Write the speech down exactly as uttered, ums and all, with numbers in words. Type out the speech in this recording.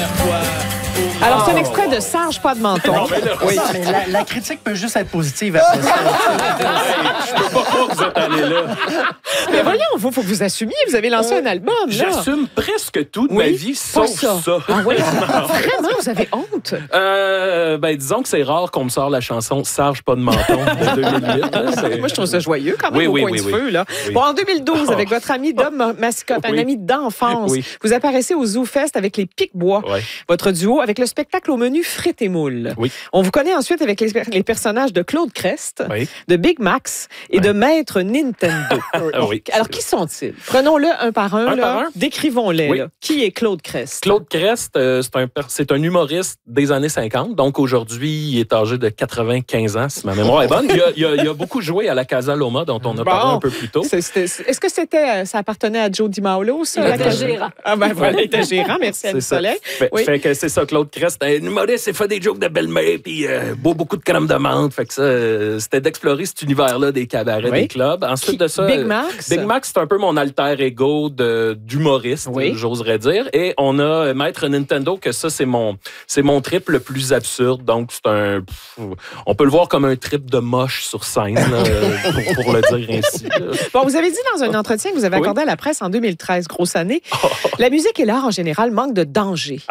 Alors, c'est un extrait de Serge Pas de menton. Non, mais là, Oui. Non, mais la, la critique peut juste être positive après ça. je peux pas croire que vous êtes allé là. Mais voyons, il faut, faut que vous assumiez. Vous avez lancé un album, là. J'assume presque tout de Oui, ma vie, pas sauf ça. ça. Ah oui? Vraiment, vous avez honte? Euh, ben, disons que c'est rare qu'on me sorte la chanson Serge Pas de menton de deux mille huit. Là, c'est- Moi, je trouve ça joyeux quand même Oui, au oui, coin oui, du oui. feu. Là. Oui. Bon, en deux mille douze, avec votre ami Dom Mascotte, un Oui. ami d'enfance, Oui. vous apparaissez au Zoo Fest avec les Pic-Bois, Ouais. votre duo, avec le spectacle au menu frites et moules. Oui. On vous connaît ensuite avec les, les personnages de Claude Crest, Oui. de Big Max et Ouais. de Maître Nintendo. Ah oui. Alors, qui sont-ils? Prenons-le un par un. Un là. par un? Décrivons-les. Oui. là. Qui est Claude Crest? Claude Crest, euh, c'est un, per- c'est un humoriste des années cinquante. Donc, aujourd'hui, il est âgé de quatre-vingt-quinze ans, si ma mémoire est bonne. Il a, il a- il a beaucoup joué à la Casa Loma, dont on a Bon. parlé un peu plus tôt. C'est- c'était- Est-ce que c'était, ça appartenait à Joe DiMaolo, ça? Il la était cage- gérant. Ah ben voilà, il était gérant. Merci Annie C'est ça. Soleil. Fait, Oui. fait que c'est ça, Claude Crest. Un humoriste, il fait des jokes de belle-mère, puis euh, boit beaucoup de crème de menthe. Fait que ça, euh, c'était d'explorer cet univers-là des cabarets, Oui. des clubs. Ensuite de ça... Big Max. Big Max, c'est un peu mon alter ego de, d'humoriste, Oui. j'oserais dire. Et on a Maître Nintendo, que ça, c'est mon, c'est mon trip le plus absurde. Donc, c'est un... pff, on peut le voir comme un trip de moche sur scène, là, pour, pour le dire ainsi. là. Bon, vous avez dit dans un entretien que vous avez Oui. accordé à la presse en deux mille treize, grosse année, la musique et l'art en général manquent de danger.